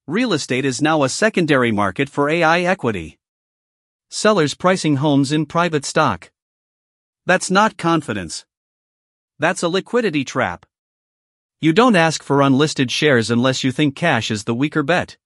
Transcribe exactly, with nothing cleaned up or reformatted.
Real estate is now a secondary market for A I equity. Sellers pricing homes in private stock. That's not confidence. That's a liquidity trap. You don't ask for unlisted shares unless you think cash is the weaker bet.